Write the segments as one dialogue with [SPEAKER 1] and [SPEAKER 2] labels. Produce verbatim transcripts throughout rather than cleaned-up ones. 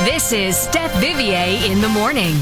[SPEAKER 1] This is Steph Vivier in the morning.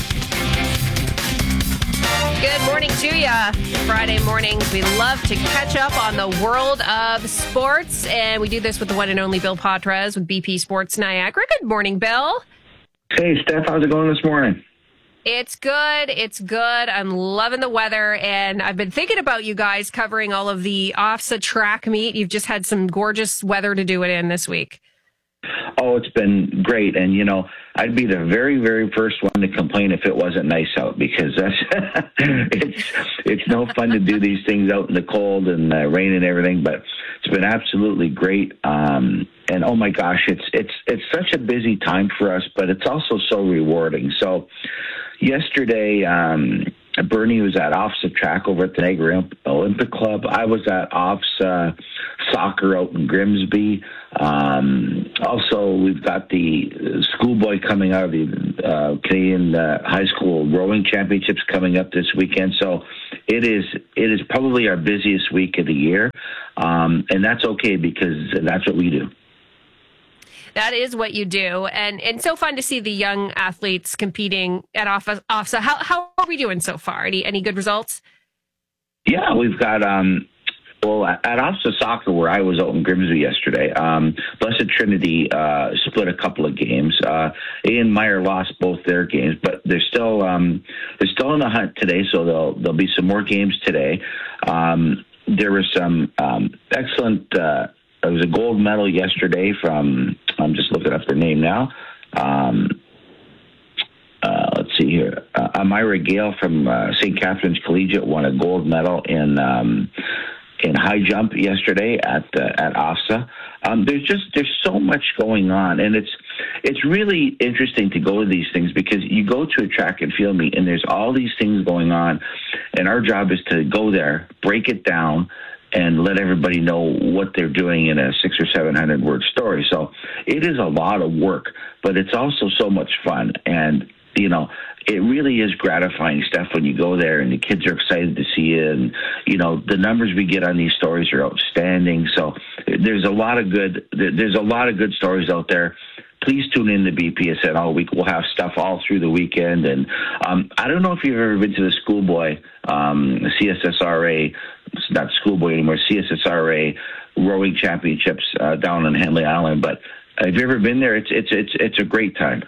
[SPEAKER 2] Good morning to ya. Friday mornings, we love to catch up on the world of sports, and we do this with the one and only Bill Poitras with B P Sports Niagara. Good morning, Bill.
[SPEAKER 3] Hey, Steph, how's it going this morning?
[SPEAKER 2] It's good. It's good. I'm loving the weather, and I've been thinking about you guys covering all of the O F S A track meet. You've just had some gorgeous weather to do it in this week.
[SPEAKER 3] Oh, it's been great. And, you know, I'd be the very, very first one to complain if it wasn't nice out, because that's it's it's no fun to do these things out in the cold and uh, rain and everything. But it's been absolutely great. Um, and, oh, my gosh, it's it's it's such a busy time for us, but it's also so rewarding. So yesterday, um, Bernie was at O F S A track over at the Niagara Olympic Club. I was at O F S A soccer out in Grimsby. Um, also, we've got the schoolboy coming out of the uh, Canadian uh, High School Rowing Championships coming up this weekend. So it is it is probably our busiest week of the year, um, and that's okay because that's what we do.
[SPEAKER 2] That is what you do, and and so fun to see the young athletes competing at O F S A. How how are we doing so far? Any any good results?
[SPEAKER 3] Yeah, we've got um, well at O F S A soccer, where I was out in Grimsby yesterday. Um, Blessed Trinity uh, split a couple of games. Uh, A and Meyer lost both their games, but they're still um, they're still in the hunt today. So there'll there'll be some more games today. Um, there was some um, excellent. Uh, It was a gold medal yesterday from, I'm just looking up their name now. Um, uh, let's see here. Uh, Amira Gale from uh, Saint Catherine's Collegiate won a gold medal in um, in high jump yesterday at uh, at O F S A. Um, there's just there's so much going on, and it's it's really interesting to go to these things because you go to a track and field meet, and there's all these things going on, and our job is to go there, break it down, and let everybody know what they're doing in a six or seven hundred word story. So it is a lot of work, but it's also so much fun. And, you know, it really is gratifying stuff when you go there and the kids are excited to see it. And, you know, the numbers we get on these stories are outstanding. So there's a lot of good, there's a lot of good stories out there. Please tune in to B P S N all week. We'll have stuff all through the weekend. And um, I don't know if you've ever been to the schoolboy, um, C S S R A, it's not schoolboy anymore, C S S R A rowing championships uh, down on Henley Island. But have you ever been there? It's it's it's it's a great time.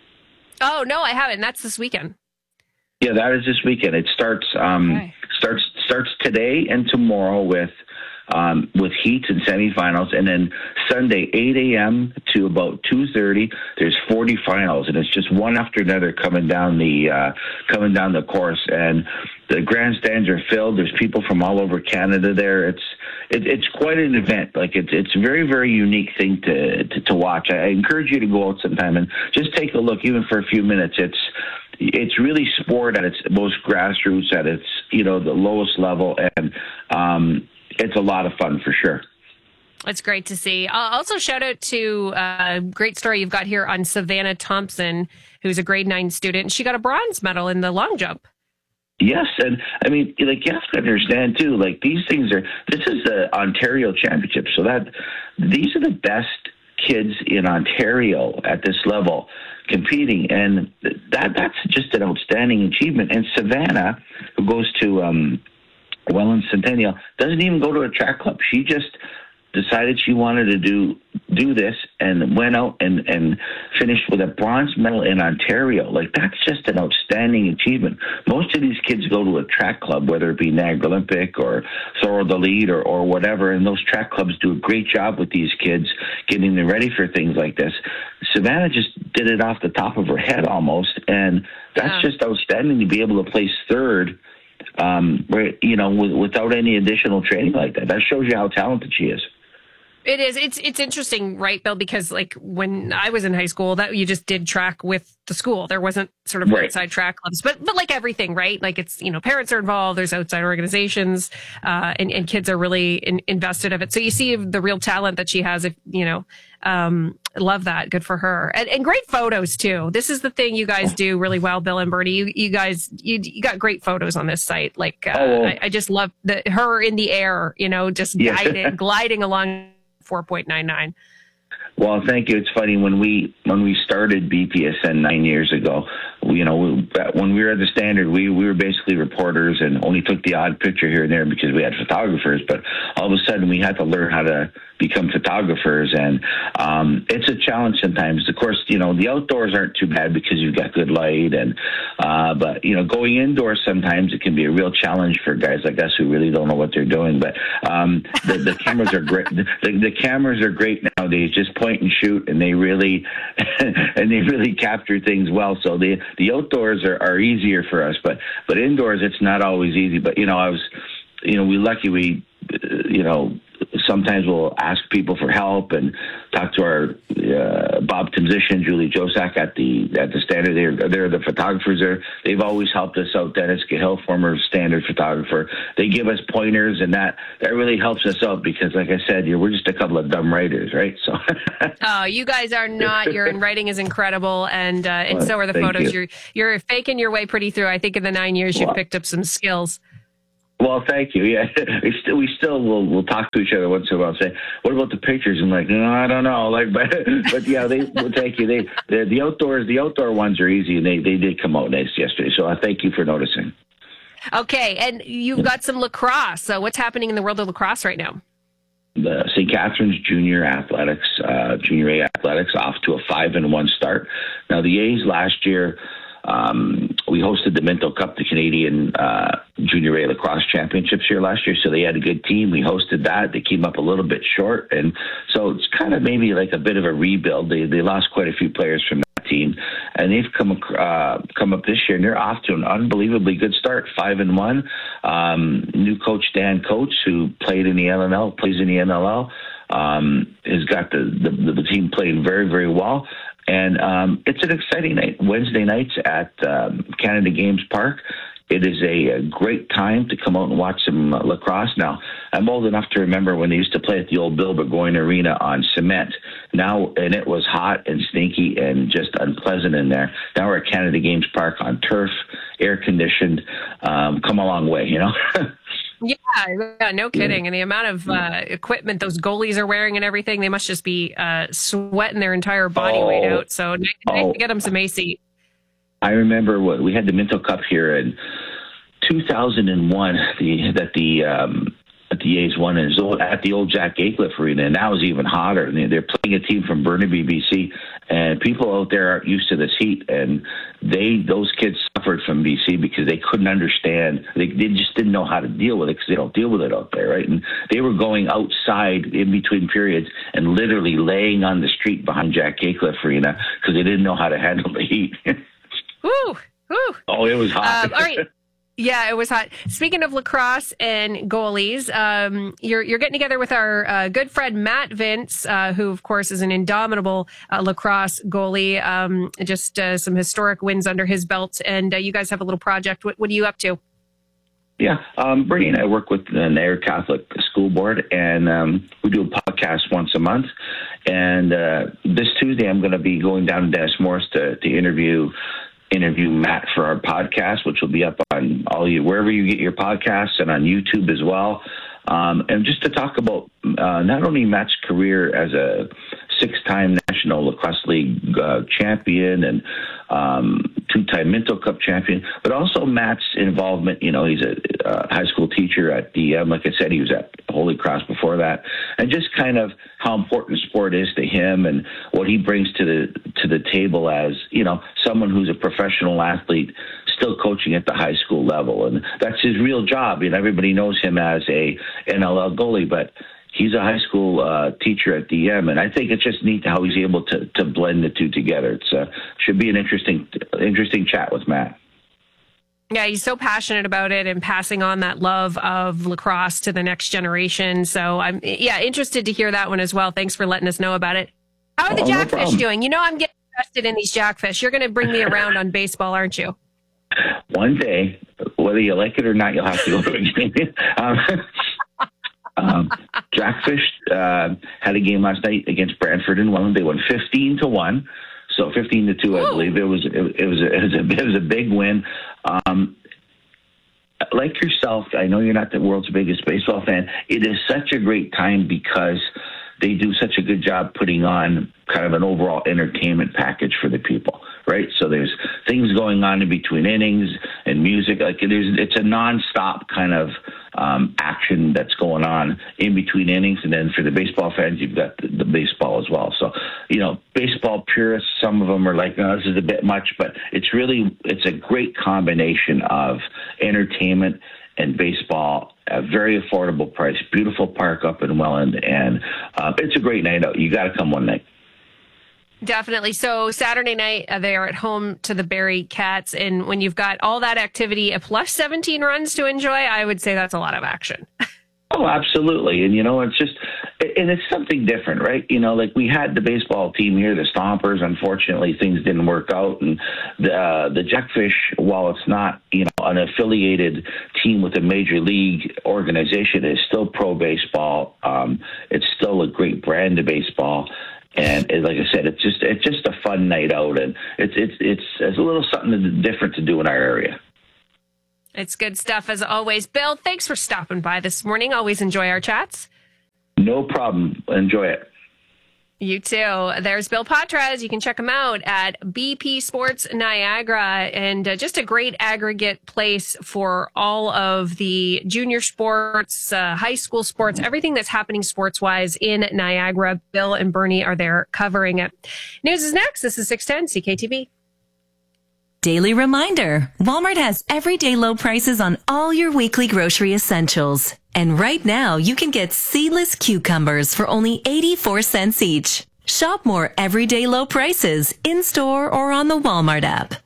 [SPEAKER 2] Oh no, I haven't. That's this weekend.
[SPEAKER 3] Yeah, that is this weekend. It starts um,
[SPEAKER 2] okay.
[SPEAKER 3] starts starts today and tomorrow with. Um, with heats and semifinals, and then Sunday eight a.m. to about two thirty. There's forty finals, and it's just one after another coming down the uh, coming down the course. And the grandstands are filled. There's people from all over Canada there. It's it, it's quite an event. Like it's it's a very very unique thing to, to to watch. I encourage you to go out sometime and just take a look, even for a few minutes. It's it's really sport at its most grassroots, at its you know the lowest level, and um, it's a lot of fun for sure.
[SPEAKER 2] It's great to see. Uh, also, shout out to a great story you've got here on Savannah Thompson, who's a grade nine student. She got a bronze medal in the long jump.
[SPEAKER 3] Yes, and I mean, like you have to understand too. Like these things are. This is the Ontario Championship, so that these are the best kids in Ontario at this level competing, and that that's just an outstanding achievement. And Savannah, who goes to um, Welland Centennial, doesn't even go to a track club. She just decided she wanted to do do this and went out and, and finished with a bronze medal in Ontario. Like, that's just an outstanding achievement. Most of these kids go to a track club, whether it be Niagara Olympic or Thorold Elite or, or whatever, and those track clubs do a great job with these kids, getting them ready for things like this. Savannah just did it off the top of her head almost, and that's yeah. just outstanding to be able to place third um, where, you know, with, without any additional training like that. That shows you how talented she is.
[SPEAKER 2] It is. It's it's interesting, right, Bill? Because like when I was in high school, that you just did track with the school. There wasn't sort of
[SPEAKER 3] right.
[SPEAKER 2] outside track clubs, but but like everything, right? Like it's you know parents are involved. There's outside organizations, uh, and and kids are really in, invested of it. So you see the real talent that she has. If you know, um, love that. Good for her. And, and great photos too. This is the thing you guys do really well, Bill and Bernie. You you guys you, you got great photos on this site. Like uh,
[SPEAKER 3] oh.
[SPEAKER 2] I, I just love the her in the air. You know, just
[SPEAKER 3] yeah.
[SPEAKER 2] guiding, gliding along. four point nine nine.
[SPEAKER 3] Well, thank you. It's funny when we when we started B P S N nine years ago. We, you know, we, when we were at the Standard, we we were basically reporters and only took the odd picture here and there because we had photographers. But all of a sudden, we had to learn how to become photographers, and um, it's a challenge sometimes. Of course, you know, the outdoors aren't too bad because you've got good light, and uh, but you know, going indoors sometimes it can be a real challenge for guys like us who really don't know what they're doing. But um, the, the cameras are great. The, the cameras are great nowadays. Just point and shoot, and they really and they really capture things well. So the the outdoors are, are easier for us, but but indoors it's not always easy. But you know, I was, you know, we lucky we, uh, you know. Sometimes we'll ask people for help and talk to our uh, Bob Timzician, Julie Josak at the at the Standard. They're, they're the photographers there. They've always helped us out. Dennis Cahill, former Standard photographer. They give us pointers, and that, that really helps us out because, like I said, we're just a couple of dumb writers, right? So.
[SPEAKER 2] Oh, you guys are not. Your writing is incredible, and uh, and well, so are the photos.
[SPEAKER 3] You.
[SPEAKER 2] You're you're faking your way pretty through. I think in the nine years you've well, picked up some skills.
[SPEAKER 3] Well, thank you. Yeah, we still we still will we'll talk to each other once in a while and say, "What about the pictures?" I'm like, "No, I don't know." Like, but but yeah, they well, thank you. They the, the outdoors the outdoor ones are easy, and they, they did come out nice yesterday. So I thank you for noticing.
[SPEAKER 2] Okay, and you've got some lacrosse. So what's happening in the world of lacrosse right now?
[SPEAKER 3] The Saint Catharines Junior Athletics, uh, Junior A Athletics, off to a five and one start. Now the A's last year. Um, we hosted the Minto Cup, the Canadian uh, Junior A Lacrosse Championships here last year, so they had a good team. We hosted that. They came up a little bit short, and so it's kind of maybe like a bit of a rebuild. They they lost quite a few players from that team, and they've come uh, come up this year, and they're off to an unbelievably good start, five and one. Um, new coach Dan Coates, who played in the N L L, plays in the N L L, um, has got the, the the team playing very very well. And um, it's an exciting night, Wednesday nights at um, Canada Games Park. It is a, a great time to come out and watch some uh, lacrosse. Now, I'm old enough to remember when they used to play at the old Bill Burgoyne Arena on cement. Now, and it was hot and stinky and just unpleasant in there. Now we're at Canada Games Park on turf, air-conditioned. Um, come a long way, you know?
[SPEAKER 2] Yeah, yeah, no kidding. And the amount of uh, equipment those goalies are wearing and everything, they must just be uh, sweating their entire body
[SPEAKER 3] oh,
[SPEAKER 2] weight out. So nice
[SPEAKER 3] oh.
[SPEAKER 2] to get them some A C.
[SPEAKER 3] I remember what we had the Minto Cup here in two thousand one the, that the um, that the A's won at the old Jack Aycliffe Arena, and that was even hotter. And they're playing a team from Burnaby, B C, and people out there aren't used to this heat, and they those kids suffered from B C because they couldn't understand. They, they just didn't know how to deal with it because they don't deal with it out there, right? And they were going outside in between periods and literally laying on the street behind Jack Aycliffe Arena because they didn't know how to handle the heat.
[SPEAKER 2] Woo! Woo!
[SPEAKER 3] Oh, it was hot.
[SPEAKER 2] Um, all right. Yeah, it was hot. Speaking of lacrosse and goalies, um, you're you're getting together with our uh, good friend Matt Vince, uh, who of course is an indomitable uh, lacrosse goalie. Um, just uh, some historic wins under his belt, and uh, you guys have a little project. What, what are you up to?
[SPEAKER 3] Yeah, um, Bernie and I work with the Nair Catholic School Board, and um, we do a podcast once a month. And uh, this Tuesday, I'm going to be going down to Dennis Morris to, to interview. interview Matt for our podcast, which will be up on all you wherever you get your podcasts and on YouTube as well. Um, and just to talk about uh, not only Matt's career as a six-time National Lacrosse League uh, champion and um, two-time Minto Cup champion, but also Matt's involvement. You know, he's a, a high school teacher at D M. Like I said, he was at Holy Cross before that, and just kind of how important sport is to him and what he brings to the to the table as, you know, someone who's a professional athlete still coaching at the high school level, and that's his real job. You know, everybody knows him as a N L L goalie, but he's a high school uh, teacher at D M, and I think it's just neat how he's able to to blend the two together. It's uh, should be an interesting interesting chat with Matt.
[SPEAKER 2] Yeah, he's so passionate about it and passing on that love of lacrosse to the next generation. So I'm yeah interested to hear that one as well. Thanks for letting us know about it. How are the oh, jackfish no doing? You know, I'm getting interested in these jackfish. You're going to bring me around on baseball, aren't you?
[SPEAKER 3] One day, whether you like it or not, you'll have to go to a game. um, um, Jackfish uh, had a game last night against Brantford and won. They won fifteen to one, so fifteen to two, I believe. It was it, it was a, it was a it was a big win. Um, like yourself, I know you're not the world's biggest baseball fan. It is such a great time because they do such a good job putting on kind of an overall entertainment package for the people, right? So there's things going on in between innings and music. Like there's, it's a nonstop kind of um, action that's going on in between innings. And then for the baseball fans, you've got the, the baseball as well. So, you know, baseball purists, some of them are like, no, this is a bit much, but it's really, it's a great combination of entertainment and baseball, a very affordable price, beautiful park up in Welland, and uh, it's a great night out. You got to come one night.
[SPEAKER 2] Definitely. So Saturday night, uh, they are at home to the Barrie Cats, and when you've got all that activity, a plus seventeen runs to enjoy, I would say that's a lot of action.
[SPEAKER 3] Oh, absolutely. And, you know, it's just, and it's something different, right? You know, like we had the baseball team here, the Stompers. Unfortunately, things didn't work out. And the, uh, the Jackfish, while it's not, you know, an affiliated team with a major league organization, is still pro baseball. Um, it's still a great brand of baseball. And like I said, it's just, it's just a fun night out. And it's, it's, it's, it's a little something different to do in our area.
[SPEAKER 2] It's good stuff as always. Bill, thanks for stopping by this morning. Always enjoy our chats.
[SPEAKER 3] No problem. Enjoy it.
[SPEAKER 2] You too. There's Bill Patras. You can check him out at B P Sports Niagara, and uh, just a great aggregate place for all of the junior sports, uh, high school sports, everything that's happening sports-wise in Niagara. Bill and Bernie are there covering it. News is next. This is six ten C K T V.
[SPEAKER 1] Daily reminder, Walmart has everyday low prices on all your weekly grocery essentials. And right now, you can get seedless cucumbers for only eighty-four cents each. Shop more everyday low prices in-store or on the Walmart app.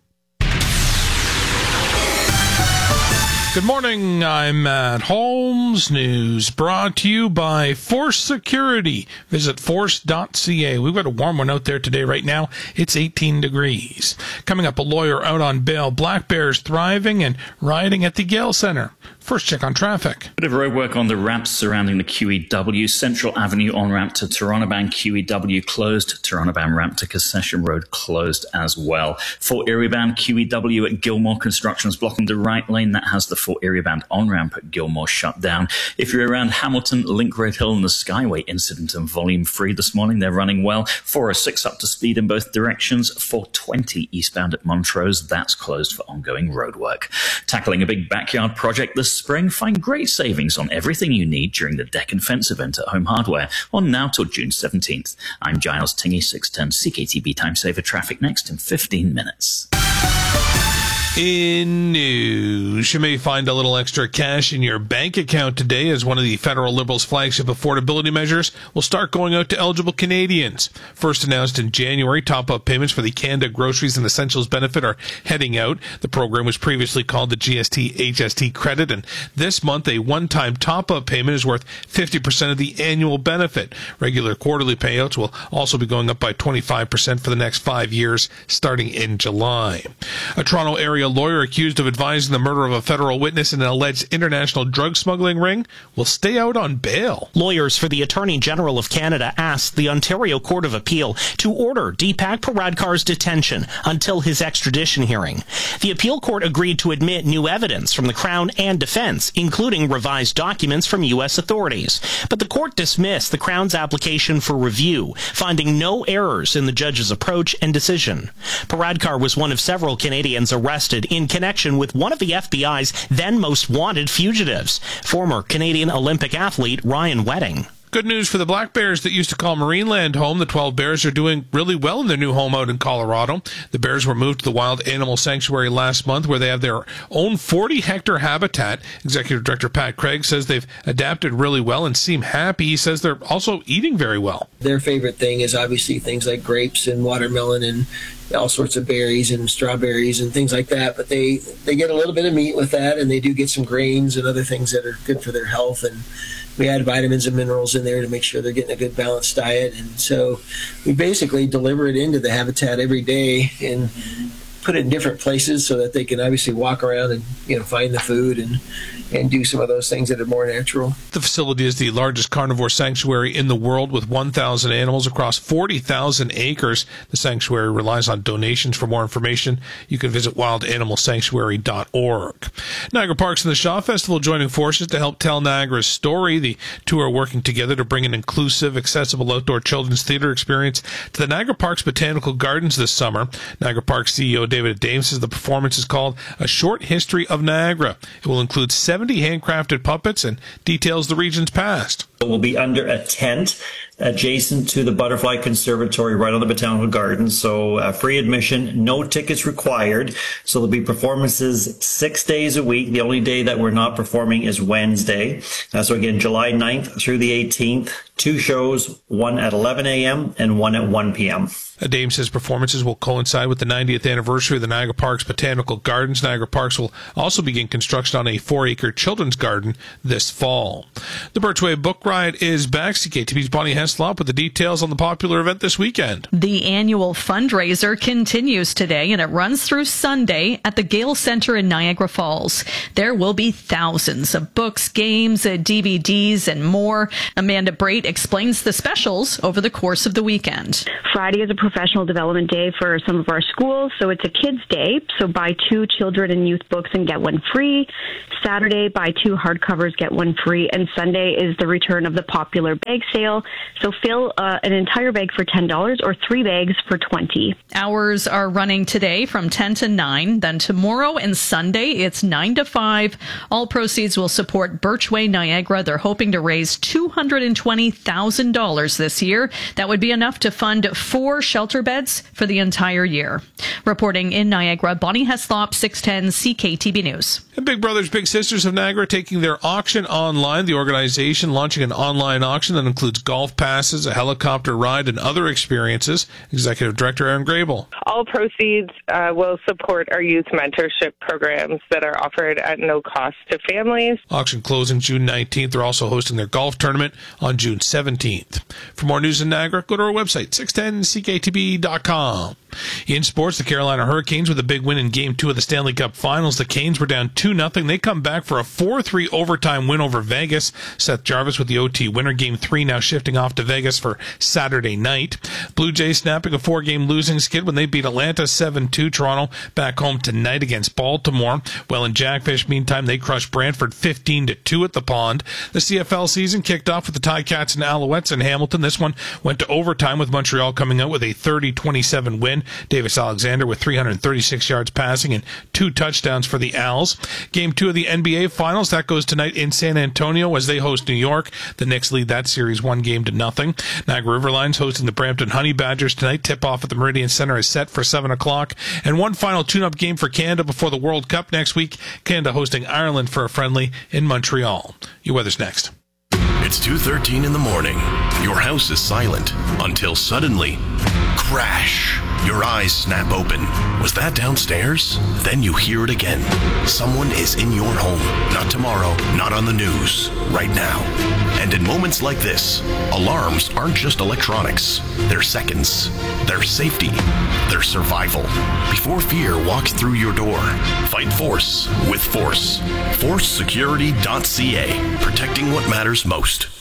[SPEAKER 4] Good morning, I'm Matt Holmes. News brought to you by Force Security. Visit force dot c a. We've got a warm one out there today. Right now, it's eighteen degrees. Coming up, a lawyer out on bail. Black Bears thriving and rioting at the Gale Center. First check on traffic.
[SPEAKER 5] Bit of roadwork on the ramps surrounding the Q E W. Central Avenue on-ramp to Torontoban, Q E W closed. Torontoban ramp to Concession Road closed as well. Fort Erie Band, Q E W at Gilmore. Construction's blocking the right lane. That has the Fort Erie Band on-ramp at Gilmore shut down. If you're around Hamilton, Link Road Hill and the Skyway incident and volume free this morning, they're running well. four oh six up to speed in both directions. four twenty eastbound at Montrose. That's closed for ongoing roadwork. Tackling a big backyard project this spring, find great savings on everything you need during the Deck and Fence event at Home Hardware on now till June seventeenth. I'm Giles Tingy, six ten C K T B Time Saver. Traffic next in fifteen minutes.
[SPEAKER 4] In news, you may find a little extra cash in your bank account today as one of the federal Liberals' flagship affordability measures will start going out to eligible Canadians. First announced in January, top-up payments for the Canada Groceries and Essentials benefit are heading out. The program was previously called the G S T H S T credit, and this month a one-time top-up payment is worth fifty percent of the annual benefit. Regular quarterly payouts will also be going up by twenty-five percent for the next five years, starting in July. A Toronto area lawyer accused of advising the murder of a federal witness in an alleged international drug smuggling ring will stay out on bail.
[SPEAKER 6] Lawyers for the Attorney General of Canada asked the Ontario Court of Appeal to order Deepak Paradkar's detention until his extradition hearing. The appeal court agreed to admit new evidence from the Crown and defense, including revised documents from U S authorities. But the court dismissed the Crown's application for review, finding no errors in the judge's approach and decision. Paradkar was one of several Canadians arrested in connection with one of the F B I's then most wanted fugitives, former Canadian Olympic athlete Ryan Wedding.
[SPEAKER 4] Good news for the Black Bears that used to call Marineland home. The twelve Bears are doing really well in their new home out in Colorado. The Bears were moved to the Wild Animal Sanctuary last month, where they have their own forty hectare habitat. Executive Director Pat Craig says they've adapted really well and seem happy. He says they're also eating very well.
[SPEAKER 7] Their favorite thing is obviously things like grapes and watermelon and all sorts of berries and strawberries and things like that. But they, they get a little bit of meat with that, and they do get some grains and other things that are good for their health. And we add vitamins and minerals in there to make sure they're getting a good balanced diet. And so we basically deliver it into the habitat every day and put it in different places so that they can obviously walk around and, you know, find the food. And and do some of those things that are more natural.
[SPEAKER 4] The facility is the largest carnivore sanctuary in the world with one thousand animals across forty thousand acres. The sanctuary relies on donations. For more information, you can visit wild animal sanctuary dot org. Niagara Parks and the Shaw Festival joining forces to help tell Niagara's story. The two are working together to bring an inclusive, accessible outdoor children's theater experience to the Niagara Parks Botanical Gardens this summer. Niagara Parks C E O David Dame says the performance is called A Short History of Niagara. It will include seventy handcrafted puppets and details the region's past.
[SPEAKER 8] It will be under a tent adjacent to the Butterfly Conservatory right on the Botanical Gardens. So uh, free admission, no tickets required. So there'll be performances six days a week. The only day that we're not performing is Wednesday. Uh, so again, July ninth through the eighteenth, two shows, one at eleven a.m. and one at one p.m.
[SPEAKER 4] Dame says performances will coincide with the ninetieth anniversary of the Niagara Parks Botanical Gardens. Niagara Parks will also begin construction on a four-acre children's garden this fall. The Birchway Book Ride is back. C K T V's Bonnie Heslop with the details on the popular event this weekend.
[SPEAKER 9] The annual fundraiser continues today, and it runs through Sunday at the Gale Center in Niagara Falls. There will be thousands of books, games, D V Ds, and more. Amanda Brait explains the specials over the course of the weekend.
[SPEAKER 10] Friday is a professional development day for some of our schools, so it's a kids' day. So buy two children and youth books and get one free. Saturday, buy two hardcovers, get one free. And Sunday is the return of the popular bag sale. So fill uh, an entire bag for ten dollars or three bags for twenty dollars.
[SPEAKER 9] Hours are running today from ten to nine. Then tomorrow and Sunday, it's nine to five. All proceeds will support Birchway Niagara. They're hoping to raise two hundred twenty thousand dollars this year. That would be enough to fund four shelter beds for the entire year. Reporting in Niagara, Bonnie Heslop, six ten C K T B News.
[SPEAKER 4] And Big Brothers Big Sisters of Niagara taking their auction online. The organization launching an online auction that includes golf passes, a helicopter ride, and other experiences. Executive Director Aaron Grable.
[SPEAKER 11] All proceeds uh, will support our youth mentorship programs that are offered at no cost to families.
[SPEAKER 4] Auction closing June nineteenth. They're also hosting their golf tournament on June seventeenth. For more news in Niagara, go to our website, six ten C K T B dot com. In sports, the Carolina Hurricanes with a big win in Game two of the Stanley Cup Finals. The Canes were down two nothing. They come back for a four three overtime win over Vegas. Seth Jarvis with the O T winner. Game three now shifting off to Vegas for Saturday night. Blue Jays snapping a four-game losing skid when they beat Atlanta seven two. Toronto back home tonight against Baltimore. Well, in Jackfish, meantime, they crushed Brantford fifteen to two at the Pond. The C F L season kicked off with the Ticats and Alouettes in Hamilton. This one went to overtime with Montreal coming out with a thirty twenty-seven win. Davis Alexander with three hundred thirty-six yards passing and two touchdowns for the Owls. Game two of the N B A Finals, that goes tonight in San Antonio as they host New York. The Knicks lead that series one game to nothing. Niagara Riverlions hosting the Brampton Honey Badgers tonight. Tip-off at the Meridian Center is set for seven o'clock. And one final tune-up game for Canada before the World Cup next week. Canada hosting Ireland for a friendly in Montreal. Your weather's next.
[SPEAKER 12] It's two thirteen in the morning. Your house is silent until suddenly, crash. Your eyes snap open. Was that downstairs? Then you hear it again. Someone is in your home. Not tomorrow, not on the news. Right now. And in moments like this, alarms aren't just electronics. They're seconds. They're safety. They're survival. Before fear walks through your door, fight force with Force. force security dot c a. Protecting what matters most.